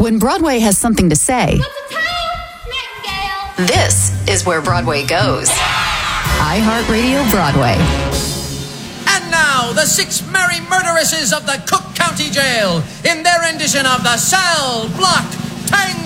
When Broadway has something to say, this is where Broadway goes. iHeartRadio Broadway. And now, the 6 merry murderesses of the Cook County Jail in their rendition of the Cell Block Tango.